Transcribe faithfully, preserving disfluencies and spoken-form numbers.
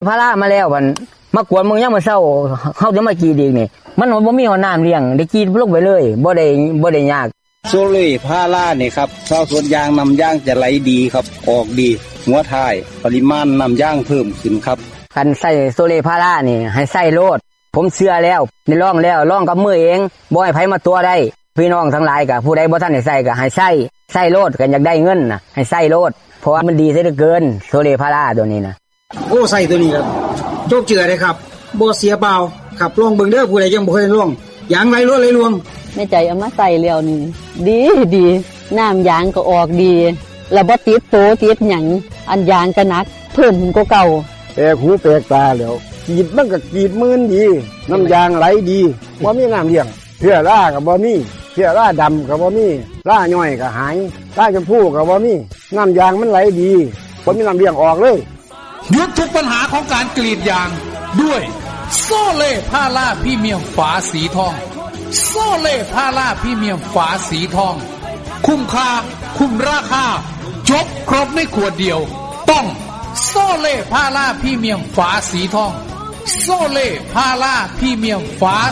พารามาแล้วมันมากวนมึงยังมาเศร้าเฮาจะมากรีดอีกนี่มันบ่มีหัวน้ำเลี้ยงได้กรีดลงไปเลยบ่ได้บ่ได้ยากโซเล่พาราเนี่ยครับชาวสวนยางนำยางจะไหลดีครับออกดีหัวท้ายปริมาณนำยางเพิ่มขึ้นครับคันใส่โซเล่พารานี่ให้ใส่โลดผมเชื่อแล้วได้ลองแล้วลองกับมือเองบ่ให้ไผมาตัวได้พี่น้องทั้งหลายก็ผู้ใดบ่ทันได้ใส่ก็ให้ใส่ใส่โลดกันอยากได้เงินน่ะให้ใส่โลดเพราะว่ามันดีซะเหลือเกินโซเล่พาราตัวนี้นะโอ้ใส่ตัวนี้ครับโจกเจือเลยครับบ่เสียเปล่าครับลองเบิ่งเด้อผู้ใดยังบ่เคยลองยางไหลรถไหลรวงแม่ใจเอามาใส่แล้วนี่ดีดีน้ำยางก็ออกดีแล้วบ่ติดโตติดหยังอันยางก็หนักเพิ่มขึ้นกว่าเก่าแปลกหูแปลกตาแล้วกรีดมันก็กรีดมื่นดีน้ำยางไหลดีบ่มีน้ำเลี้ยงเพี้ยราก็บ่มีเพี้ยราดำก็บ่มีราย่อยก็หายราชมพูก็บ่มีน้ำยางมันไหลดีบ่มีน้ำเลี้ยงออกเลยหยุดทุกปัญหาของการกรีดยางด้วยโซเล่พาราพรีเมียมฝาสีทองโซเล่พาราพรีเมียมฝาสีทองคุ้มค่าคุ้มราคาจบครบในขวดเดียวต้องโซเล่พาราพรีเมียมฝาสีทองโซเล่พาราพรีเมียมฝา